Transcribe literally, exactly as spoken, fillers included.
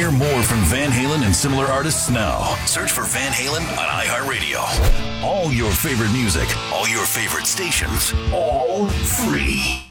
Hear more from Van Halen and similar artists now. Search for Van Halen on iHeartRadio. All your favorite music, all your favorite stations, all free.